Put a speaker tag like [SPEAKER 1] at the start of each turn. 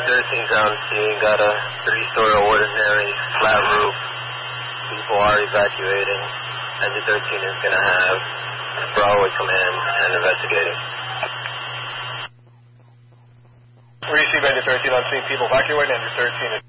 [SPEAKER 1] 13's on scene, got a 3-story ordinary flat roof. People are evacuating. Engine 13 is going to have Broadway come in and investigating.
[SPEAKER 2] We received Engine 13 on scene. People evacuating. Engine 13 is